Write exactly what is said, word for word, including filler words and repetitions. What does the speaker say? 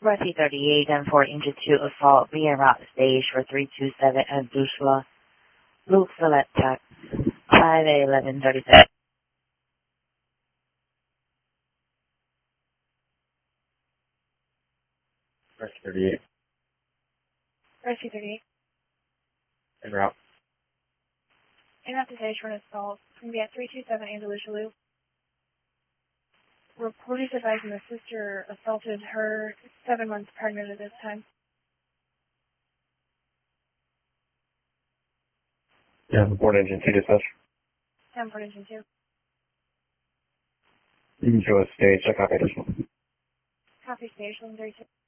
Rescue thirty-eight and four inch two assault being route stage for three two seven and Dusla. Luke select tax five A eleven thirty-seven. Rescue thirty-eight. Rescue thirty-eight. En route. En route to stage for an assault. It's going to be at three two seven Andalusia Loop. Police advising the sister assaulted her, seven months pregnant at this time. Yeah, report engine two dispatch. Down for engine two. You can show us stage, check out additional. Copy stage eleven thirty-two.